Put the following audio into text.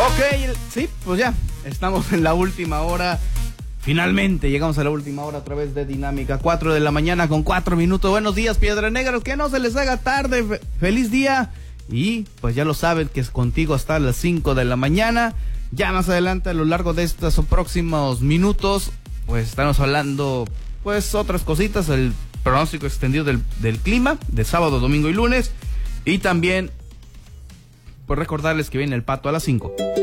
Ok, sí, pues ya, estamos en la última hora. Finalmente llegamos a la última hora a través de Dinámica, 4 de la mañana con 4 minutos. Buenos días, Piedra Negra, que no se les haga tarde, feliz día. Y pues ya lo saben que es contigo hasta las 5 de la mañana. Ya más adelante, a lo largo de estos próximos minutos, pues estamos hablando pues otras cositas, el pronóstico extendido del clima, de sábado, domingo y lunes. Y también, pues recordarles que viene el Pato a las 5.